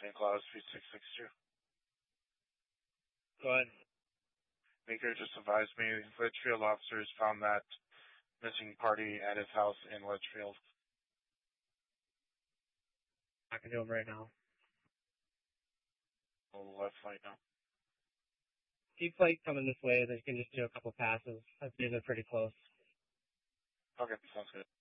St. Cloud, Suite 662. Go ahead. Meeker just advised me Litchfield officers found that missing party at his house in Litchfield. I can do them right now. We'll let flight know. Keep flight coming this way, then you can just do a couple passes. I think they're pretty close. Okay, sounds good.